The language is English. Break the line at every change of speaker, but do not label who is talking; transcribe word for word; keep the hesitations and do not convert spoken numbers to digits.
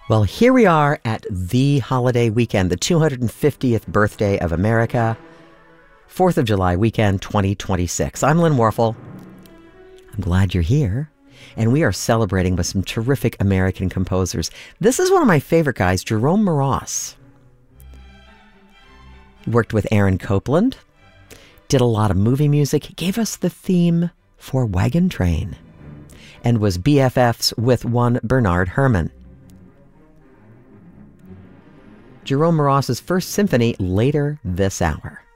Well, here we are at the holiday weekend, the two hundred fiftieth birthday of America, fourth of July weekend, twenty twenty-six. I'm Lynn Warfel. I'm glad you're here. And we are celebrating with some terrific American composers. This is one of my favorite guys, Jerome Moross. He worked with Aaron Copland, did a lot of movie music. He gave us the theme for Wagon Train and was B F Fs with one Bernard Herrmann. Jerome Moross's First Symphony later this hour.